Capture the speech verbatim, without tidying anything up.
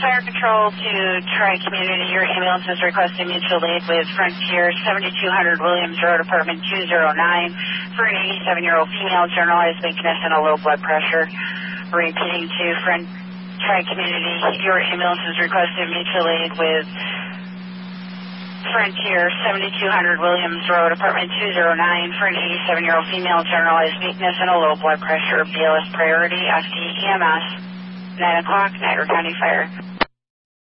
Fire Control to Tri-Community. Your ambulance is requesting mutual aid with Frontier, seventy-two hundred Williams Road, apartment two oh nine, for an eighty-seven-year-old female, generalized weakness and a low blood pressure. Repeating to Front Tri-Community, your ambulance is requesting mutual aid with Frontier, seventy-two hundred Williams Road, apartment two oh nine, for an eighty-seven-year-old female, generalized weakness and a low blood pressure. B L S priority, F D E M S, nine o'clock, Niagara County Fire.